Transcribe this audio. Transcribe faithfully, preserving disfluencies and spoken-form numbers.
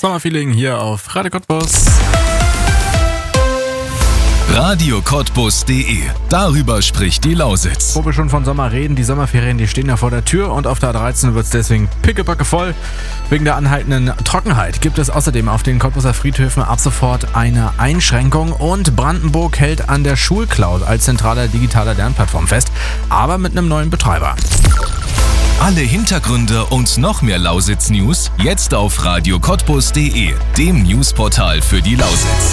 Sommerfeeling hier auf Radio Cottbus. Radio Cottbus punkt de. Darüber spricht die Lausitz. Wo wir schon von Sommer reden, die Sommerferien, die stehen ja vor der Tür und auf der A dreizehn wird es deswegen pickepacke voll. Wegen der anhaltenden Trockenheit gibt es außerdem auf den Cottbuser Friedhöfen ab sofort eine Einschränkung und Brandenburg hält an der Schulcloud als zentraler digitaler Lernplattform fest, aber mit einem neuen Betreiber. Alle Hintergründe und noch mehr Lausitz-News jetzt auf Radio Cottbus punkt de, dem Newsportal für die Lausitz.